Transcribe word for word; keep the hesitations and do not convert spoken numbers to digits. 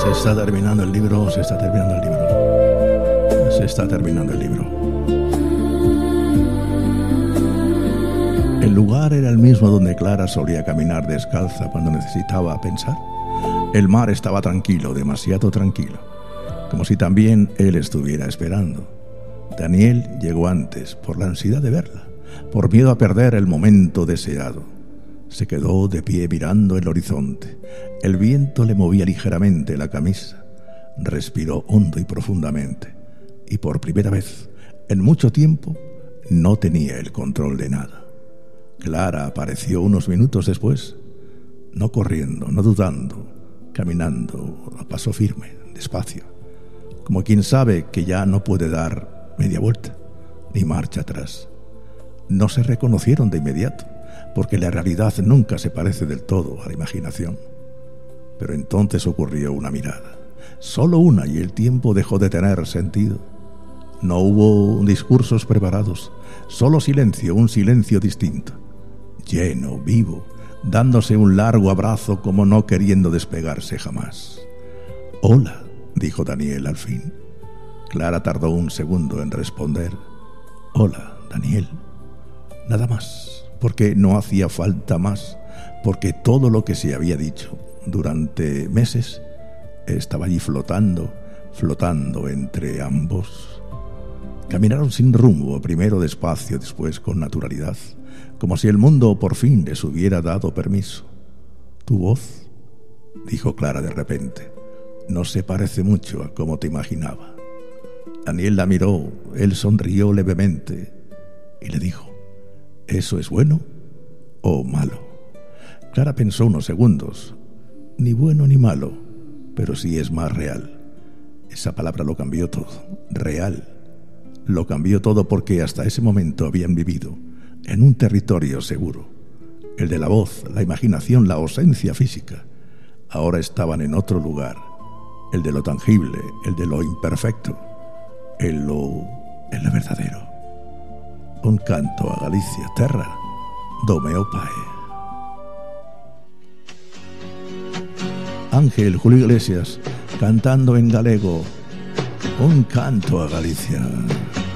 Se está terminando el libro, se está terminando el libro. Se está terminando el libro. El lugar era el mismo donde Clara solía caminar descalza cuando necesitaba pensar. El mar estaba tranquilo, demasiado tranquilo, como si también él estuviera esperando. Daniel llegó antes, por la ansiedad de verla, por miedo a perder el momento deseado. Se quedó de pie mirando el horizonte. El viento le movía ligeramente la camisa. Respiró hondo y profundamente. Y por primera vez, en mucho tiempo, no tenía el control de nada. Clara apareció unos minutos después, no corriendo, no dudando, caminando a paso firme, despacio, como quien sabe que ya no puede dar media vuelta, ni marcha atrás. No se reconocieron de inmediato, porque la realidad nunca se parece del todo a la imaginación. Pero entonces ocurrió una mirada, solo una, y el tiempo dejó de tener sentido. No hubo discursos preparados, solo silencio, un silencio distinto, lleno, vivo, dándose un largo abrazo como no queriendo despegarse jamás. «Hola», dijo Daniel al fin. Clara tardó un segundo en responder. «Hola, Daniel». Nada más, porque no hacía falta más, porque todo lo que se había dicho durante meses estaba allí flotando, flotando entre ambos. Caminaron sin rumbo, primero despacio, después con naturalidad, como si el mundo por fin les hubiera dado permiso. «Tu voz», dijo Clara de repente, «no se parece mucho a como te imaginaba». Daniel la miró, él sonrió levemente y le dijo: «¿Eso es bueno o malo?». Clara pensó unos segundos. Ni bueno ni malo, pero sí es más real. Esa palabra lo cambió todo. Real. Lo cambió todo, porque hasta ese momento habían vivido en un territorio seguro, el de la voz, la imaginación, la ausencia física. Ahora estaban en otro lugar, el de lo tangible, el de lo imperfecto, el lo, el lo verdadero. Un canto a Galicia, terra do meu pai. Ángel Julio Iglesias cantando en galego, un canto a Galicia.